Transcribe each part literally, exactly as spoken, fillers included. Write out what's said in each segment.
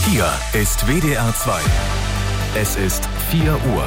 Hier ist W D R zwei. Es ist vier Uhr.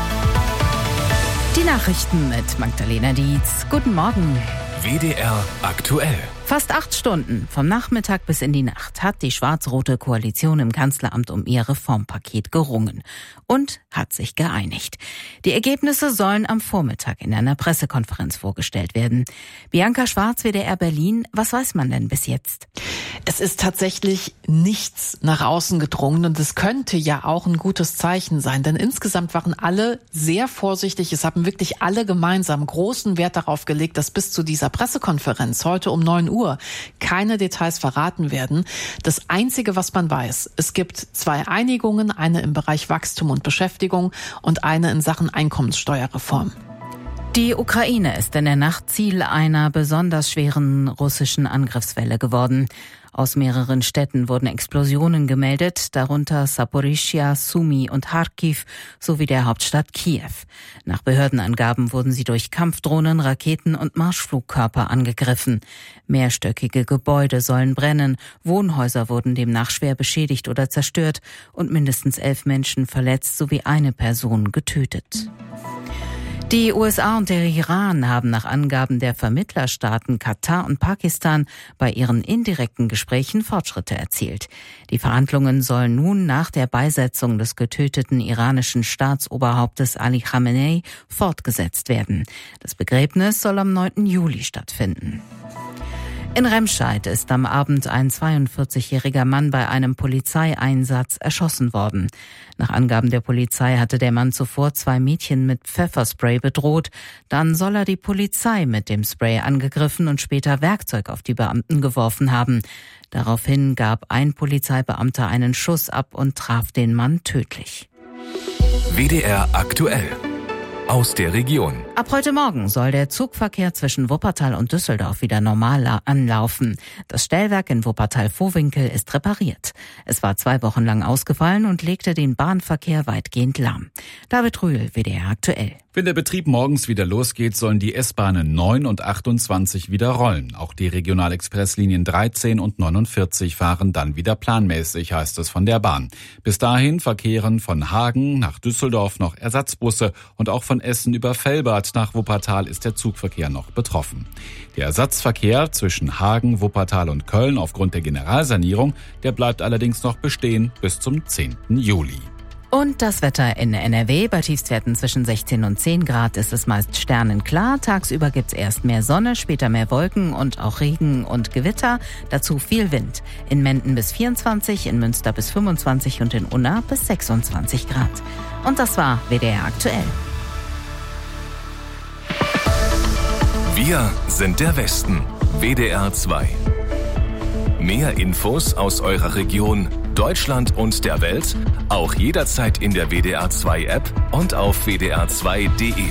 Die Nachrichten mit Magdalena Dietz. Guten Morgen. W D R aktuell. Fast acht Stunden vom Nachmittag bis in die Nacht hat die schwarz-rote Koalition im Kanzleramt um ihr Reformpaket gerungen und hat sich geeinigt. Die Ergebnisse sollen am Vormittag in einer Pressekonferenz vorgestellt werden. Bianca Schwarz, W D R Berlin, was weiß man denn bis jetzt? Es ist tatsächlich nichts nach außen gedrungen und es könnte ja auch ein gutes Zeichen sein, denn insgesamt waren alle sehr vorsichtig. Es haben wirklich alle gemeinsam großen Wert darauf gelegt, dass bis zu dieser Pressekonferenz heute um neun Uhr keine Details verraten werden. Das Einzige, was man weiß, es gibt zwei Einigungen, eine im Bereich Wachstum und Beschäftigung und eine in Sachen Einkommenssteuerreform. Die Ukraine ist in der Nacht Ziel einer besonders schweren russischen Angriffswelle geworden. Aus mehreren Städten wurden Explosionen gemeldet, darunter Saporischschja, Sumy und Charkiw sowie der Hauptstadt Kiew. Nach Behördenangaben wurden sie durch Kampfdrohnen, Raketen und Marschflugkörper angegriffen. Mehrstöckige Gebäude sollen brennen, Wohnhäuser wurden demnach schwer beschädigt oder zerstört und mindestens elf Menschen verletzt sowie eine Person getötet. Die U S A und der Iran haben nach Angaben der Vermittlerstaaten Katar und Pakistan bei ihren indirekten Gesprächen Fortschritte erzielt. Die Verhandlungen sollen nun nach der Beisetzung des getöteten iranischen Staatsoberhauptes Ali Khamenei fortgesetzt werden. Das Begräbnis soll am neunten Juli stattfinden. In Remscheid ist am Abend ein zweiundvierzigjähriger Mann bei einem Polizeieinsatz erschossen worden. Nach Angaben der Polizei hatte der Mann zuvor zwei Mädchen mit Pfefferspray bedroht. Dann soll er die Polizei mit dem Spray angegriffen und später Werkzeug auf die Beamten geworfen haben. Daraufhin gab ein Polizeibeamter einen Schuss ab und traf den Mann tödlich. W D R aktuell. Aus der Region. Ab heute Morgen soll der Zugverkehr zwischen Wuppertal und Düsseldorf wieder normal anlaufen. Das Stellwerk in Wuppertal-Vohwinkel ist repariert. Es war zwei Wochen lang ausgefallen und legte den Bahnverkehr weitgehend lahm. David Rühl, W D R aktuell. Wenn der Betrieb morgens wieder losgeht, sollen die S-Bahnen neun und achtundzwanzig wieder rollen. Auch die Regionalexpresslinien dreizehn und neunundvierzig fahren dann wieder planmäßig, heißt es von der Bahn. Bis dahin verkehren von Hagen nach Düsseldorf noch Ersatzbusse und auch von Essen über Velbert nach Wuppertal ist der Zugverkehr noch betroffen. Der Ersatzverkehr zwischen Hagen, Wuppertal und Köln aufgrund der Generalsanierung, der bleibt allerdings noch bestehen bis zum zehnten Juli. Und das Wetter in N R W. Bei Tiefstwerten zwischen sechzehn und zehn Grad ist es meist sternenklar. Tagsüber gibt's erst mehr Sonne, später mehr Wolken und auch Regen und Gewitter. Dazu viel Wind. In Menden bis vierundzwanzig, in Münster bis fünfundzwanzig und in Unna bis sechsundzwanzig Grad. Und das war W D R aktuell. Wir sind der Westen. W D R zwei. Mehr Infos aus eurer Region, Deutschland und der Welt, auch jederzeit in der W D R zwei App und auf w d r zwei punkt d e.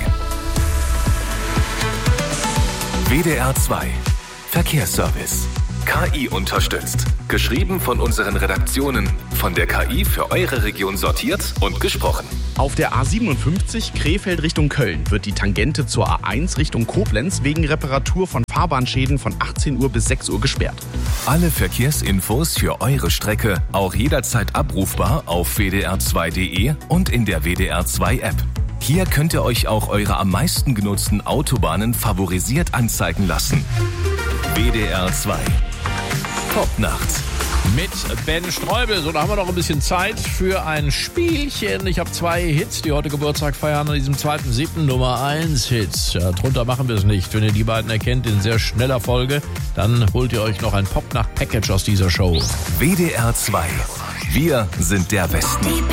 W D R zwei Verkehrsservice. K I unterstützt. Geschrieben von unseren Redaktionen. Von der K I für eure Region sortiert und gesprochen. Auf der A siebenundfünfzig Krefeld Richtung Köln wird die Tangente zur A eins Richtung Koblenz wegen Reparatur von Fahrbahnschäden von achtzehn Uhr bis sechs Uhr gesperrt. Alle Verkehrsinfos für eure Strecke auch jederzeit abrufbar auf w d r zwei punkt d e und in der W D R zwei App. Hier könnt ihr euch auch eure am meisten genutzten Autobahnen favorisiert anzeigen lassen. W D R zwei. Popnacht. Mit Ben Streubel. So, da haben wir noch ein bisschen Zeit für ein Spielchen. Ich habe zwei Hits, die heute Geburtstag feiern, an diesem zweiten siebten Nummer eins Hits. Ja, drunter machen wir es nicht. Wenn ihr die beiden erkennt in sehr schneller Folge, dann holt ihr euch noch ein Popnacht-Package aus dieser Show. W D R zwei. Wir sind der Westen.